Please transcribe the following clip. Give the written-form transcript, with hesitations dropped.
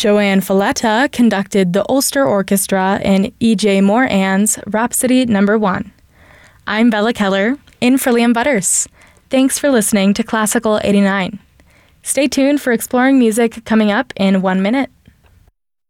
Joanne Falletta conducted the Ulster Orchestra in E.J. Moran's Rhapsody No. 1. I'm Bella Keller, in for Liam Butters. Thanks for listening to Classical 89. Stay tuned for exploring music coming up in 1 minute.